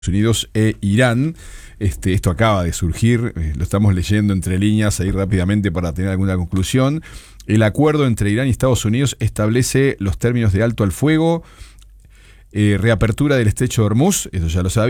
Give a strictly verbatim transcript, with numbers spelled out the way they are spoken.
Unidos e Irán. Este, esto acaba de surgir, eh, lo estamos leyendo entre líneas ahí rápidamente para tener alguna conclusión. El acuerdo entre Irán y Estados Unidos establece los términos de alto al fuego, eh, reapertura del estrecho de Hormuz, eso ya lo sabía.